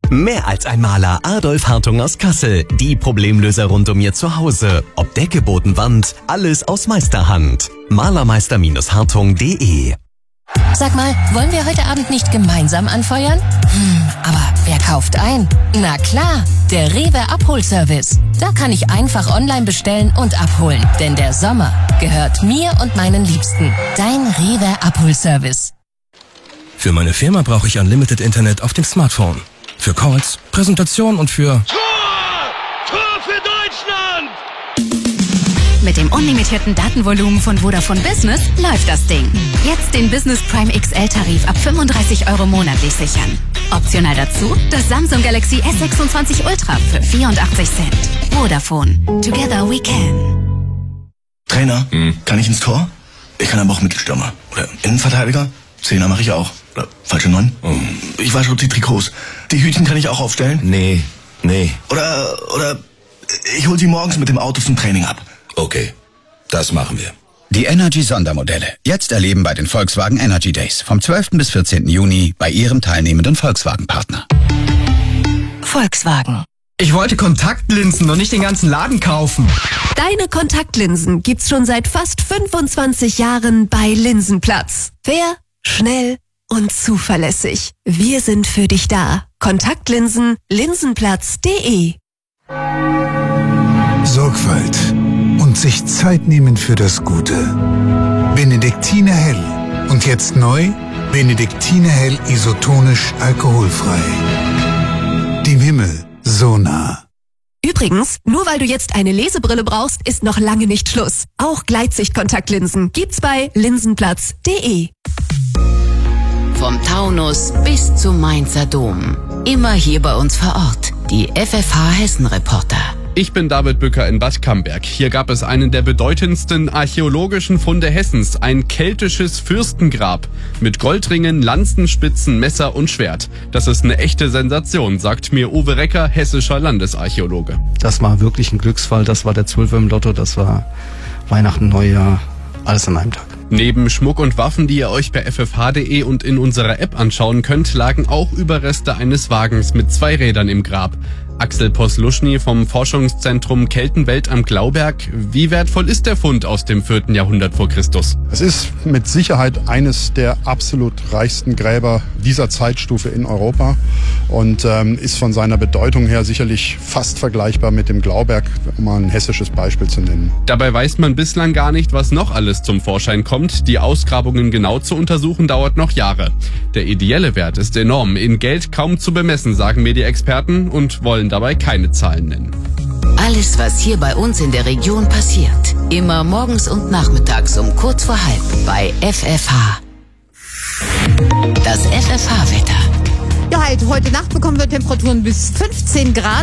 Mehr als ein Maler Adolf Hartung aus Kassel. Die Problemlöser rund um Ihr Zuhause. Ob Decke, Boden, Wand, alles aus Meisterhand. Malermeister-hartung.de. Sag mal, wollen wir heute Abend nicht gemeinsam anfeuern? Aber wer kauft ein? Na klar, der Rewe Abholservice. Da kann ich einfach online bestellen und abholen. Denn der Sommer gehört mir und meinen Liebsten. Dein Rewe Abholservice. Für meine Firma brauche ich Unlimited Internet auf dem Smartphone. Für Calls, Präsentation und für... Tor für Deutschland! Mit dem unlimitierten Datenvolumen von Vodafone Business läuft das Ding. Jetzt den Business Prime XL-Tarif ab 35 € monatlich sichern. Optional dazu das Samsung Galaxy S26 Ultra für 84 Cent. Vodafone. Together we can. Trainer, kann ich ins Tor? Ich kann aber auch Mittelstürmer. Oder Innenverteidiger? Zehner mache ich auch. Oder falsche 9? Ich wasche die Trikots. Die Hütchen kann ich auch aufstellen? Nee. Oder ich hol sie morgens mit dem Auto zum Training ab. Okay, das machen wir. Die Energy-Sondermodelle. Jetzt erleben bei den Volkswagen Energy Days. Vom 12. bis 14. Juni bei Ihrem teilnehmenden Volkswagen-Partner. Volkswagen. Ich wollte Kontaktlinsen und nicht den ganzen Laden kaufen. Deine Kontaktlinsen gibt's schon seit fast 25 Jahren bei Linsenplatz. Fair, schnell und zuverlässig. Wir sind für dich da. Kontaktlinsen, linsenplatz.de. Sorgfalt und sich Zeit nehmen für das Gute. Benediktiner Hell. Und jetzt neu, Benediktiner Hell isotonisch alkoholfrei. Dem Himmel so nah. Übrigens, nur weil du jetzt eine Lesebrille brauchst, ist noch lange nicht Schluss. Auch Gleitsicht-Kontaktlinsen gibt's bei linsenplatz.de. Vom Taunus bis zum Mainzer Dom. Immer hier bei uns vor Ort. Die FFH Hessen-Reporter. Ich bin David Bücker in Bad Camberg. Hier gab es einen der bedeutendsten archäologischen Funde Hessens, ein keltisches Fürstengrab mit Goldringen, Lanzenspitzen, Messer und Schwert. Das ist eine echte Sensation, sagt mir Uwe Recker, hessischer Landesarchäologe. Das war wirklich ein Glücksfall, das war der 12 im Lotto, das war Weihnachten, Neujahr, alles an einem Tag. Neben Schmuck und Waffen, die ihr euch bei ffh.de und in unserer App anschauen könnt, lagen auch Überreste eines Wagens mit 2 Rädern im Grab. Axel Posluschny vom Forschungszentrum Keltenwelt am Glauberg. Wie wertvoll ist der Fund aus dem 4. Jahrhundert vor Christus? Es ist mit Sicherheit eines der absolut reichsten Gräber dieser Zeitstufe in Europa und ist von seiner Bedeutung her sicherlich fast vergleichbar mit dem Glauberg, um mal ein hessisches Beispiel zu nennen. Dabei weiß man bislang gar nicht, was noch alles zum Vorschein kommt. Die Ausgrabungen genau zu untersuchen dauert noch Jahre. Der ideelle Wert ist enorm, in Geld kaum zu bemessen, sagen mir die Experten und wollen dabei keine Zahlen nennen. Alles, was hier bei uns in der Region passiert. Immer morgens und nachmittags um kurz vor halb bei FFH. Das FFH-Wetter. Ja, heute Nacht bekommen wir Temperaturen bis 15 Grad.